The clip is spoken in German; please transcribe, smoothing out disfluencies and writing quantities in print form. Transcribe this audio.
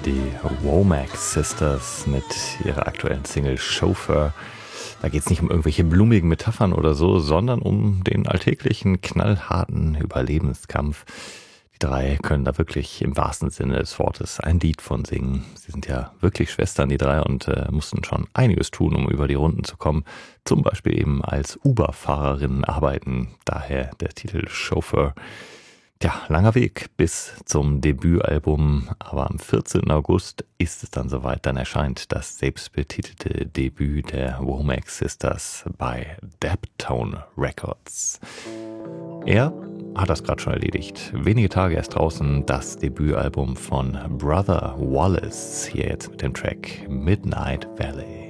Die Womack Sisters mit ihrer aktuellen Single Chauffeur. Da geht es nicht um irgendwelche blumigen Metaphern oder so, sondern um den alltäglichen, knallharten Überlebenskampf. Die drei können da wirklich im wahrsten Sinne des Wortes ein Lied von singen. Sie sind ja wirklich Schwestern, die drei, und mussten schon einiges tun, um über die Runden zu kommen. Zum Beispiel eben als Uber-Fahrerinnen arbeiten. Daher der Titel Chauffeur. Tja, langer Weg bis zum Debütalbum, aber am 14. August ist es dann soweit, dann erscheint das selbstbetitelte Debüt der Womack Sisters bei Daptone Records. Er hat das gerade schon erledigt. Wenige Tage erst draußen das Debütalbum von Brother Wallace, hier jetzt mit dem Track Midnight Valley.